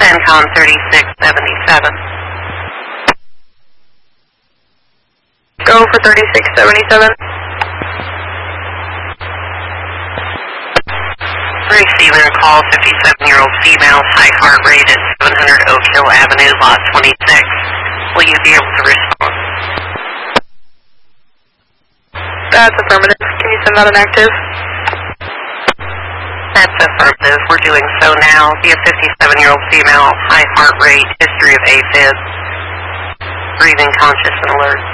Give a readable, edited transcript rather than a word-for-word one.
CENTCOM 3677. Go for 3677. Receiving a call, 57-year-old female, high heart rate at 700 Oak Hill Avenue, lot 26. Will you be able to respond? That's affirmative. Can you send out an active? That's affirmative. We're doing so now. Be a 57-year-old female, high heart rate, history of AFib, breathing conscious and alert.